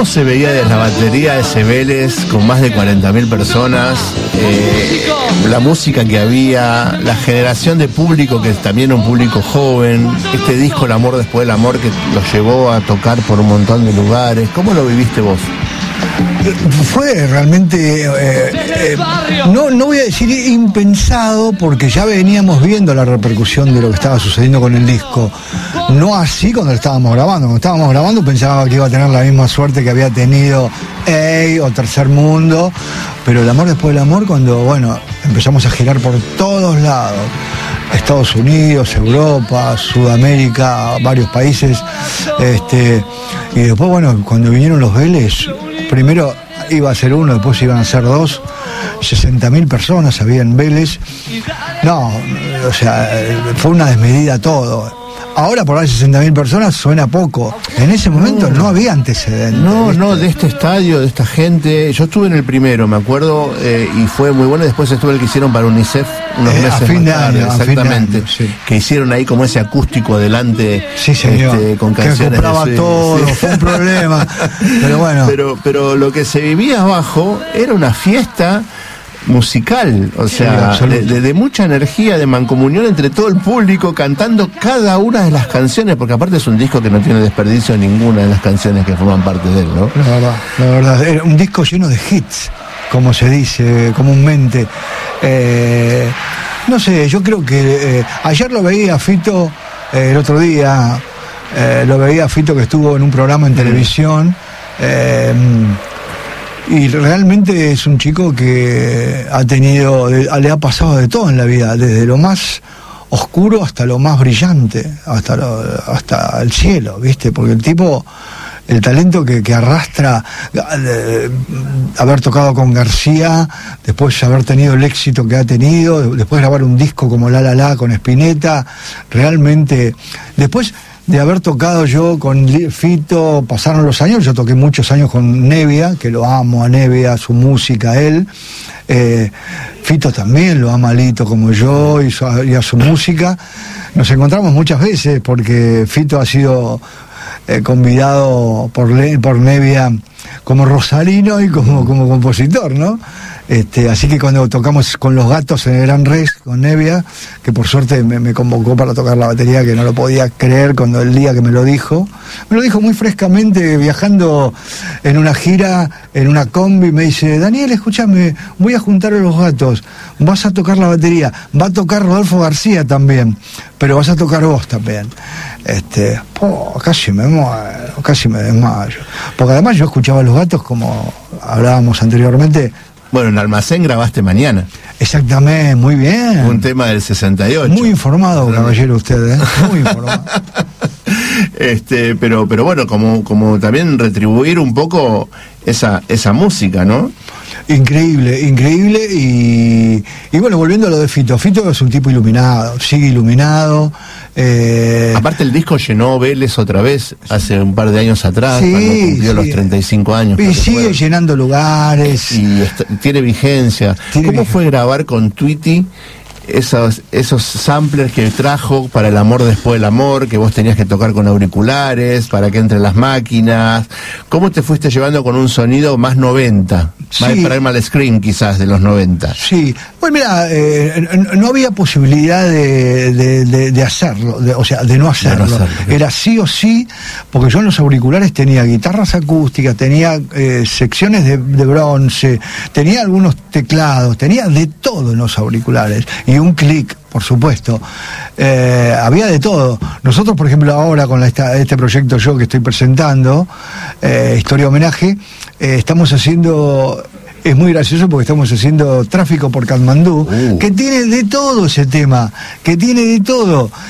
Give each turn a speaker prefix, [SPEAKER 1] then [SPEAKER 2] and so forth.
[SPEAKER 1] ¿Cómo se veía desde la batería de ese Vélez con más de 40.000 personas? La música que había, la generación de público, que también era un público joven, este disco El amor después del amor, que lo llevó a tocar por un montón de lugares. ¿Cómo lo viviste vos?
[SPEAKER 2] Fue realmente, no voy a decir impensado, porque ya veníamos viendo la repercusión de lo que estaba sucediendo con el disco. No así cuando lo estábamos grabando. Cuando estábamos grabando pensaba que iba a tener la misma suerte que había tenido o Tercer Mundo, pero El amor después del amor, cuando, bueno, empezamos a girar por todos lados, Estados Unidos, Europa, Sudamérica, varios países, y después, bueno, cuando vinieron los Vélez, primero iba a ser uno, después iban a ser dos, 60.000 personas había en Vélez. No, o sea, fue una desmedida todo. Ahora por ahí 60.000 personas suena poco. En ese momento no había antecedentes.
[SPEAKER 1] No, de este estadio, de esta gente. Yo estuve en el primero, me acuerdo, y fue muy bueno. Después estuve el que hicieron para UNICEF unos meses
[SPEAKER 2] a fin de
[SPEAKER 1] más tarde,
[SPEAKER 2] año,
[SPEAKER 1] exactamente.
[SPEAKER 2] A fin de año, sí.
[SPEAKER 1] Que hicieron ahí como ese acústico adelante,
[SPEAKER 2] sí, señor,
[SPEAKER 1] con canciones.
[SPEAKER 2] Que compraba todo,
[SPEAKER 1] sí.
[SPEAKER 2] Fue un problema. Pero bueno.
[SPEAKER 1] Pero lo que se vivía abajo era una fiesta musical, o sea, de mucha energía, de mancomunión entre todo el público, cantando cada una de las canciones, porque aparte es un disco que no tiene desperdicio ninguna de las canciones que forman parte de él, ¿no?
[SPEAKER 2] La verdad, era un disco lleno de hits, como se dice comúnmente. No sé, yo creo que ayer lo veía a Fito, el otro día lo veía a Fito, que estuvo en un programa en televisión, y realmente es un chico que le ha pasado de todo en la vida, desde lo más oscuro hasta lo más brillante, hasta el cielo, ¿viste? Porque el tipo, el talento que arrastra, haber tocado con García, después haber tenido el éxito que ha tenido, después grabar un disco como La La La con Spinetta, realmente, después de haber tocado yo con Fito, pasaron los años, yo toqué muchos años con Nevia, que lo amo a Nevia, su música, él. Fito también lo ama a Lito como yo y a su música. Nos encontramos muchas veces porque Fito ha sido convidado por Nevia como rosarino y como compositor, ¿no? Así que cuando tocamos con Los Gatos en el Gran Rex con Nevia, que por suerte me convocó para tocar la batería, que no lo podía creer cuando el día que me lo dijo muy frescamente, viajando en una gira, en una combi, me dice: Daniel, escúchame, voy a juntar a Los Gatos, vas a tocar la batería, va a tocar Rodolfo García también, pero vas a tocar vos también. Casi me muero, casi me desmayo, porque además yo escuchaba a Los Gatos, como hablábamos anteriormente.
[SPEAKER 1] Bueno, en Almacén grabaste Mañana.
[SPEAKER 2] Exactamente, muy bien.
[SPEAKER 1] Un tema del 68.
[SPEAKER 2] Muy informado, caballero, usted, muy informado.
[SPEAKER 1] Pero bueno, como también retribuir un poco esa música, ¿no?
[SPEAKER 2] Increíble, y bueno, volviendo a lo de Fito es un tipo iluminado, sigue iluminado.
[SPEAKER 1] Aparte el disco llenó Vélez otra vez, hace un par de años atrás,
[SPEAKER 2] sí,
[SPEAKER 1] cuando cumplió los 35 años.
[SPEAKER 2] Y sigue llenando lugares.
[SPEAKER 1] Y tiene vigencia. ¿Cómo fue grabar con Tweety esos samplers que trajo para El amor después del amor, que vos tenías que tocar con auriculares para que entren las máquinas? ¿Cómo te fuiste llevando con un sonido más 90?
[SPEAKER 2] Sí.
[SPEAKER 1] Más Primal Scream quizás de los 90.
[SPEAKER 2] Sí, pues mira, no había posibilidad de hacerlo, o sea, de no hacerlo. Era sí o sí, porque yo en los auriculares tenía guitarras acústicas, tenía secciones de bronce, tenía algunos teclados, tenía de todo en los auriculares, y un clic, por supuesto. Había de todo. Nosotros, por ejemplo, ahora con este proyecto yo que estoy presentando, Historia Homenaje, estamos haciendo... Es muy gracioso porque estamos haciendo Tráfico por Katmandú, que tiene de todo ese tema, que tiene de todo.